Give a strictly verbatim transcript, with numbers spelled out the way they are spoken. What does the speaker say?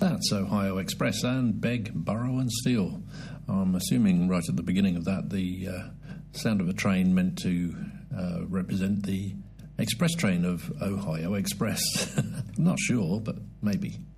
That's Ohio Express and Beg, Burrow and Steel. I'm assuming right at the beginning of that the uh, sound of a train meant to uh, represent the express train of Ohio Express. I'm not sure, but maybe.